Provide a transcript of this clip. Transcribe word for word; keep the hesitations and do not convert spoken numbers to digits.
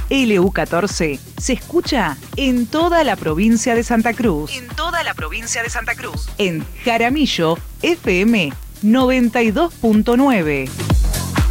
L U catorce se escucha en toda la provincia de Santa Cruz. En toda la provincia de Santa Cruz. En Jaramillo, F M noventa y dos punto nueve.